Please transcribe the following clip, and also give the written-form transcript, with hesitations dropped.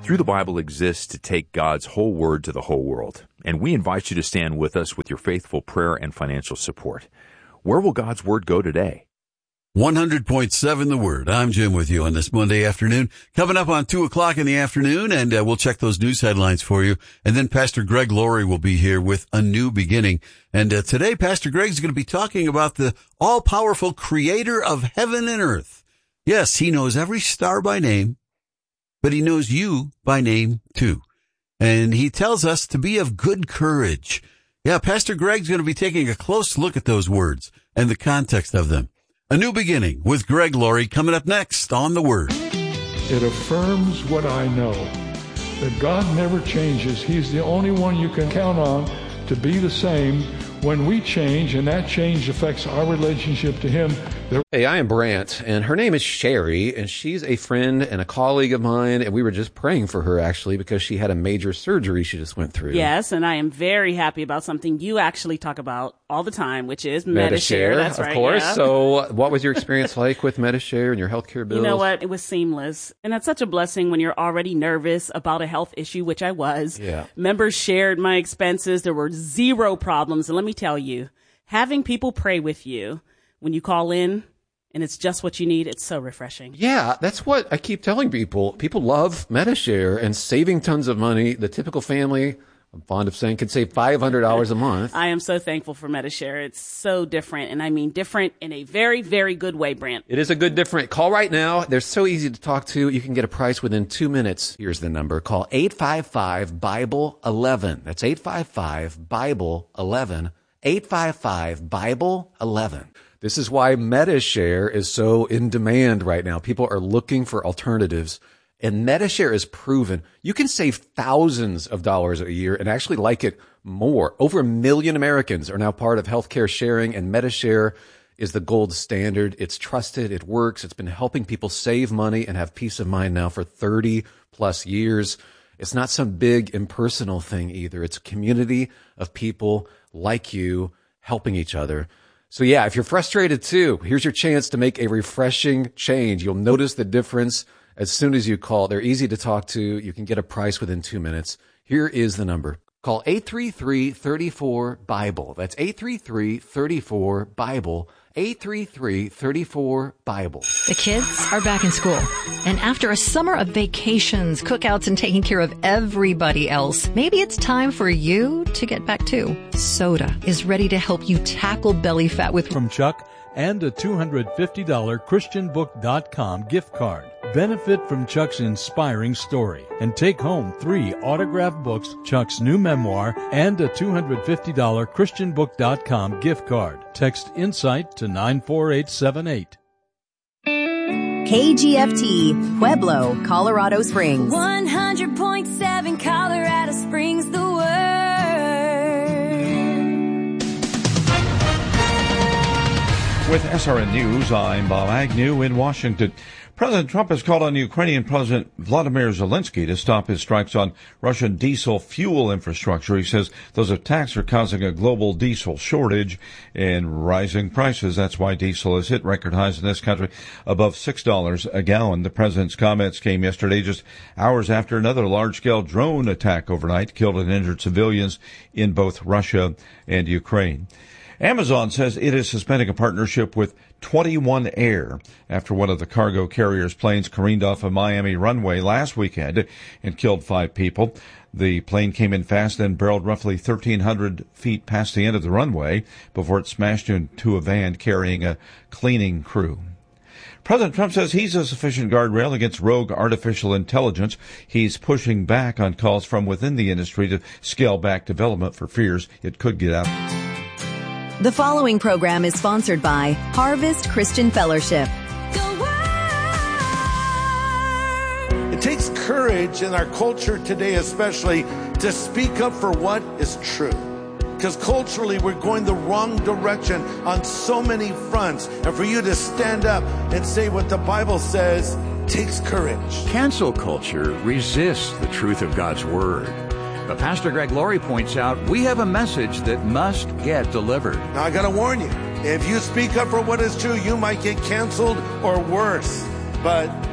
Through the Bible exists to take God's whole word to the whole world, and we invite you to stand with us with your faithful prayer and financial support. Where will God's word go today? 100.7 The Word. I'm Jim with you on this Monday afternoon. Coming up on 2 o'clock in the afternoon, and we'll check those news headlines for you. And then Pastor Greg Laurie will be here with A New Beginning. And today, Pastor Greg's going to be talking about the all-powerful creator of heaven and earth. Yes, he knows every star by name, but he knows you by name too. And he tells us to be of good courage. Yeah, Pastor Greg's going to be taking a close look at those words and the context of them. A New Beginning with Greg Laurie coming up next on The Word. It affirms what I know, that God never changes. He's the only one you can count on to be the same when we change, and that change affects our relationship to Him. Hey, I am Brant, and her name is Sherry, and she's a friend and a colleague of mine, and we were just praying for her, actually, because she had a major surgery she just went through. Yes, and I am very happy about something you actually talk about all the time, which is Medi-Share. That's right, of course. Yeah. So what was your experience like with Medi-Share and your healthcare bills? You know what? It was seamless, and that's such a blessing when you're already nervous about a health issue, which I was. Yeah. Members shared my expenses. There were zero problems, and let me tell you, having people pray with you when you call in, and it's just what you need, it's so refreshing. Yeah, that's what I keep telling people. People love Medi-Share and saving tons of money. The typical family, I'm fond of saying, can save $500 a month. I am so thankful for Medi-Share. It's so different, and I mean different in a very, very good way, Brant. It is a good different. Call right now. They're so easy to talk to. You can get a price within 2 minutes. Here's the number. Call 855-BIBLE-11. That's 855-BIBLE-11. 855-BIBLE-11. This is why Medi-Share is so in demand right now. People are looking for alternatives, and Medi-Share is proven. You can save thousands of dollars a year and actually like it more. Over 1 million Americans are now part of healthcare sharing, and Medi-Share is the gold standard. It's trusted. It works. It's been helping people save money and have peace of mind now for 30 plus years. It's not some big impersonal thing either. It's a community of people like you helping each other. So yeah, if you're frustrated too, here's your chance to make a refreshing change. You'll notice the difference as soon as you call. They're easy to talk to. You can get a price within 2 minutes. Here is the number. Call 833-34-BIBLE. That's 833-34-BIBLE. 833-34-BIBLE. The kids are back in school. And after a summer of vacations, cookouts, and taking care of everybody else, maybe it's time for you to get back too. Soda is ready to help you tackle belly fat with from Chuck and a $250 ChristianBook.com gift card. Benefit from Chuck's inspiring story and take home 3 autographed books, Chuck's new memoir, and a $250 ChristianBook.com gift card. Text INSIGHT to 94878. KGFT, Pueblo, Colorado Springs. 100.7 Colorado Springs, the word. With SRN News, I'm Bob Agnew in Washington. President Trump has called on Ukrainian President Vladimir Zelensky to stop his strikes on Russian diesel fuel infrastructure. He says those attacks are causing a global diesel shortage and rising prices. That's why diesel has hit record highs in this country, above $6 a gallon. The president's comments came yesterday, just hours after another large-scale drone attack overnight killed and injured civilians in both Russia and Ukraine. Amazon says it is suspending a partnership with 21 Air after one of the cargo carrier's planes careened off a Miami runway last weekend and killed 5 people. The plane came in fast and barreled roughly 1,300 feet past the end of the runway before it smashed into a van carrying a cleaning crew. President Trump says he's a sufficient guardrail against rogue artificial intelligence. He's pushing back on calls from within the industry to scale back development for fears it could get out. The following program is sponsored by Harvest Christian Fellowship. It takes courage in our culture today especially to speak up for what is true. Because culturally we're going the wrong direction on so many fronts. And for you to stand up and say what the Bible says takes courage. Cancel culture resists the truth of God's Word. But Pastor Greg Laurie points out we have a message that must get delivered. Now, I got to warn you, if you speak up for what is true, you might get canceled or worse. But